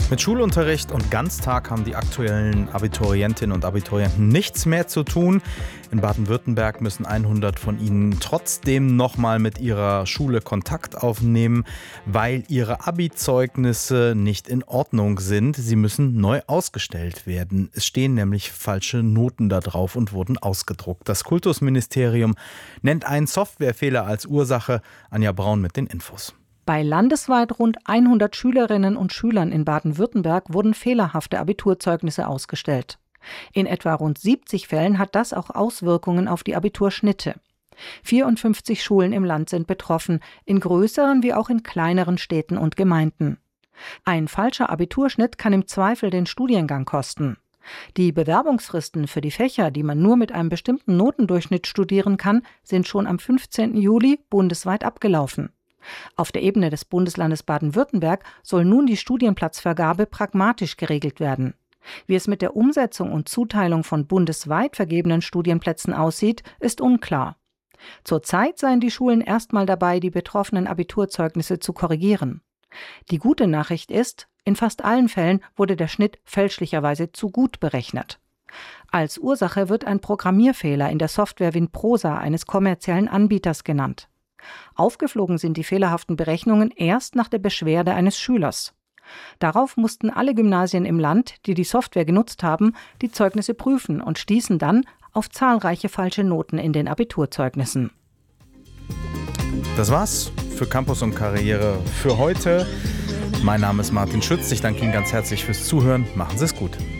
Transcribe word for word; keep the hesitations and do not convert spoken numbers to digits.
Mit Schulunterricht und Ganztag haben die aktuellen Abiturientinnen und Abiturienten nichts mehr zu tun. In Baden-Württemberg müssen hundert von ihnen trotzdem nochmal mit ihrer Schule Kontakt aufnehmen, weil ihre Abi-Zeugnisse nicht in Ordnung sind. Sie müssen neu ausgestellt werden. Es stehen nämlich falsche Noten da drauf und wurden ausgedruckt. Das Kultusministerium nennt einen Softwarefehler als Ursache. Anja Braun mit den Infos. Bei landesweit rund hundert Schülerinnen und Schülern in Baden-Württemberg wurden fehlerhafte Abiturzeugnisse ausgestellt. In etwa rund siebzig Fällen hat das auch Auswirkungen auf die Abiturschnitte. vierundfünfzig Schulen im Land sind betroffen, in größeren wie auch in kleineren Städten und Gemeinden. Ein falscher Abiturschnitt kann im Zweifel den Studiengang kosten. Die Bewerbungsfristen für die Fächer, die man nur mit einem bestimmten Notendurchschnitt studieren kann, sind schon am fünfzehnten Juli bundesweit abgelaufen. Auf der Ebene des Bundeslandes Baden-Württemberg soll nun die Studienplatzvergabe pragmatisch geregelt werden. Wie es mit der Umsetzung und Zuteilung von bundesweit vergebenen Studienplätzen aussieht, ist unklar. Zurzeit seien die Schulen erstmal dabei, die betroffenen Abiturzeugnisse zu korrigieren. Die gute Nachricht ist, in fast allen Fällen wurde der Schnitt fälschlicherweise zu gut berechnet. Als Ursache wird ein Programmierfehler in der Software Winprosa eines kommerziellen Anbieters genannt. Aufgeflogen sind die fehlerhaften Berechnungen erst nach der Beschwerde eines Schülers. Darauf mussten alle Gymnasien im Land, die die Software genutzt haben, die Zeugnisse prüfen und stießen dann auf zahlreiche falsche Noten in den Abiturzeugnissen. Das war's für Campus und Karriere für heute. Mein Name ist Martin Schütz. Ich danke Ihnen ganz herzlich fürs Zuhören. Machen Sie es gut.